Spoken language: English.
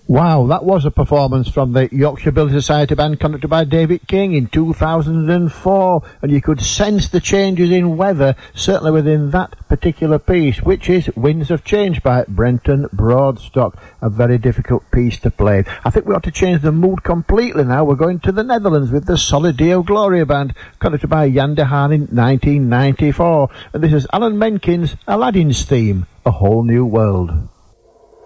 Wow, that was a performance from the Yorkshire Building Society Band conducted by David King in 2004, and you could sense the changes in weather, certainly within that particular piece, which is Winds of Change by Brenton Broadstock, a very difficult piece to play. I think we ought to change the mood completely now. We're going to the Netherlands with the Solid Deo Gloria Band, conducted by Jan de Haan in 1994, and this is Alan Menken's Aladdin's theme, A Whole New World.